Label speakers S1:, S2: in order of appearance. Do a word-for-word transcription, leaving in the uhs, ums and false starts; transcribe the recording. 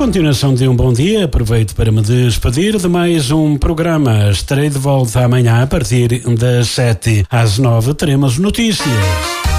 S1: continuação de um bom dia, aproveito para me despedir de mais um programa. Estarei de volta amanhã a partir das sete às nove, teremos notícias.